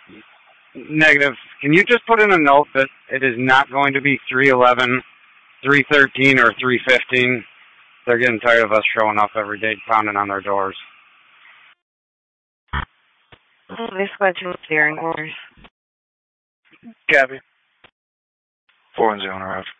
Negative. Can you just put in a note that it is not going to be 311, 313, or 315? They're getting tired of us showing up every day, pounding on their doors. This question steering orders. Gabby. 410 on our